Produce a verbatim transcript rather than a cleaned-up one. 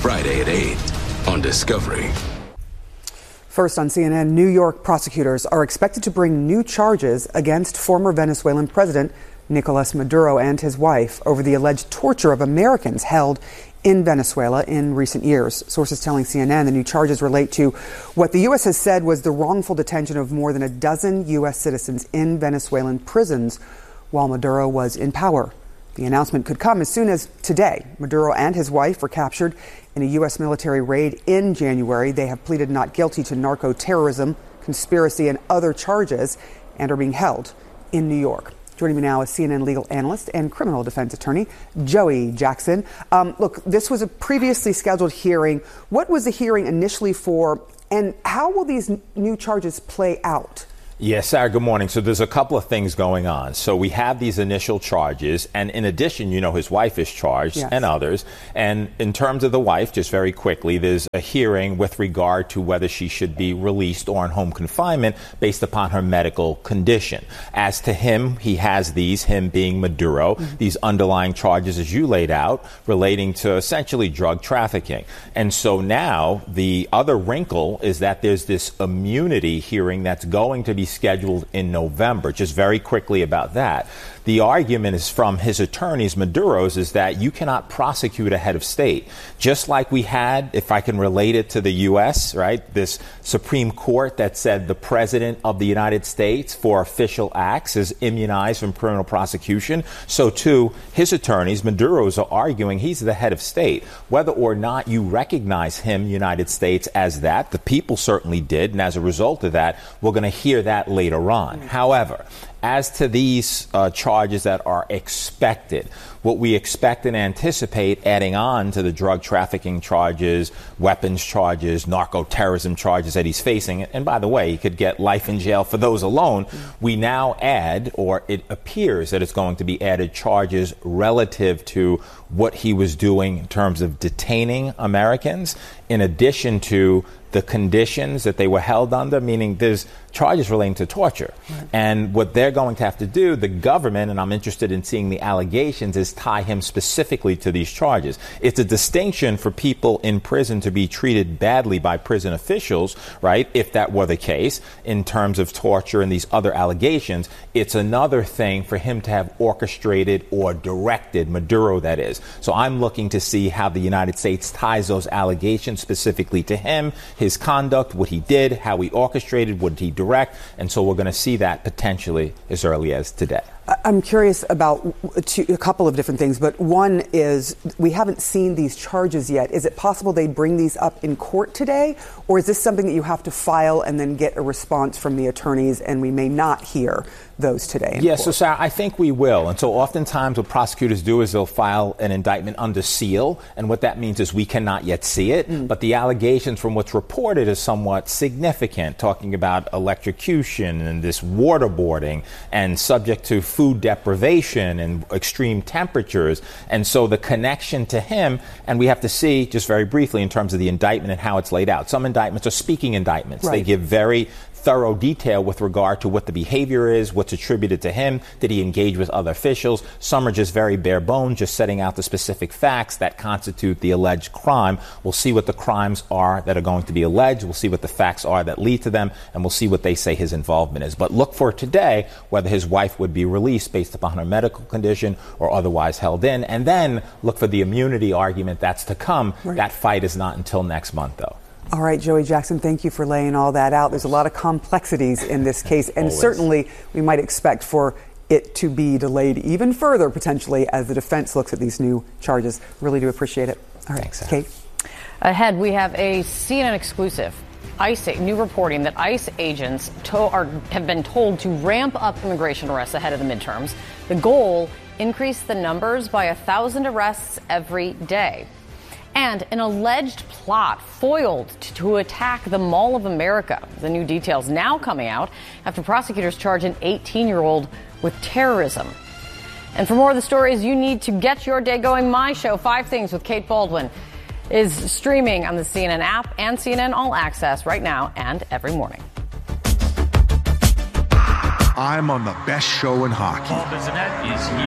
Friday at eight on Discovery. First on C N N, New York prosecutors are expected to bring new charges against former Venezuelan President Nicolas Maduro and his wife over the alleged torture of Americans held in Venezuela in recent years. Sources telling C N N the new charges relate to what the U S has said was the wrongful detention of more than a dozen U S citizens in Venezuelan prisons while Maduro was in power. The announcement could come as soon as today. Maduro and his wife were captured in a U S military raid in January. They have pleaded not guilty to narco-terrorism, conspiracy, and other charges and are being held in New York. Joining me now is C N N legal analyst and criminal defense attorney Joey Jackson. Um, look, this was a previously scheduled hearing. What was the hearing initially for, and how will these n- new charges play out? Yes, Sarah, good morning. So there's a couple of things going on. So we have these initial charges, and in addition, you know, his wife is charged, yes, and others. And in terms of the wife, just very quickly, there's a hearing with regard to whether she should be released or in home confinement based upon her medical condition. As to him, he has these, him being Maduro, mm-hmm. these underlying charges, as you laid out, relating to essentially drug trafficking. And so now the other wrinkle is that there's this immunity hearing that's going to be scheduled in November. Just very quickly about that. The argument is from his attorneys, Maduro's, is that you cannot prosecute a head of state. Just like we had, if I can relate it to the U S, right, this Supreme Court that said the president of the United States for official acts is immunized from criminal prosecution. So too, his attorneys, Maduro's, are arguing he's the head of state. Whether or not you recognize him, United States, as that, the people certainly did. And as a result of that, we're going to hear that later on. Mm-hmm. However, as to these uh, charges that are expected, what we expect and anticipate adding on to the drug trafficking charges, weapons charges, narco-terrorism charges that he's facing, and by the way, he could get life in jail for those alone, mm-hmm. we now add, or it appears that it's going to be added, charges relative to what he was doing in terms of detaining Americans, in addition to the conditions that they were held under, meaning there's charges relating to torture. Right. And what they're going to have to do, the government, and I'm interested in seeing the allegations, is tie him specifically to these charges. It's a distinction for people in prison to be treated badly by prison officials, right, if that were the case, in terms of torture and these other allegations. It's another thing for him to have orchestrated or directed, Maduro that is. So I'm looking to see how the United States ties those allegations specifically to him, his conduct, what he did, how he orchestrated, what he direct, and so we're going to see that potentially as early as today. I'm curious about two, a couple of different things, but one is we haven't seen these charges yet. Is it possible they bring these up in court today, or is this something that you have to file and then get a response from the attorneys, and we may not hear those today in Yeah, court? So Sarah, I think we will. And so oftentimes what prosecutors do is they'll file an indictment under seal, and what that means is we cannot yet see it, mm. but the allegations from what's reported is somewhat significant, talking about electrocution and this waterboarding and subject to food deprivation and extreme temperatures. And so the connection to him, and we have to see just very briefly in terms of the indictment and how it's laid out. Some indictments are speaking indictments. Right. They give very thorough detail with regard to what the behavior is, what's attributed to him, did he engage with other officials. Some are just very bare bones, just setting out the specific facts that constitute the alleged crime. We'll see what the crimes are that are going to be alleged. We'll see what the facts are that lead to them, and we'll see what they say his involvement is. But look for today whether his wife would be released based upon her medical condition or otherwise held in, and then look for the immunity argument that's to come. Right. That fight is not until next month, though. All right, Joey Jackson, thank you for laying all that out. There's a lot of complexities in this case, and Always. Certainly we might expect for it to be delayed even further, potentially, as the defense looks at these new charges. Really do appreciate it. All right, Thanks, Kate. Ahead, we have a C N N exclusive. ICE, new reporting that ICE agents to, are, have been told to ramp up immigration arrests ahead of the midterms. The goal, increase the numbers by a thousand arrests every day. And an alleged plot foiled to, to attack the Mall of America. The new details now coming out after prosecutors charge an eighteen-year-old with terrorism. And for more of the stories you need to get your day going, my show, Five Things with Kate Baldwin, is streaming on the C N N app and C N N All Access right now and every morning. I'm on the best show in hockey. Paul Bissonnette is